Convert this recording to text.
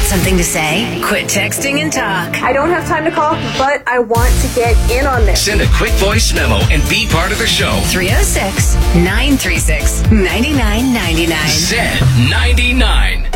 something to say? Quit texting and talk. I don't have time to call, but I want to get in on this. Send a quick voice memo and be part of the show. 306-936-9999. Z99.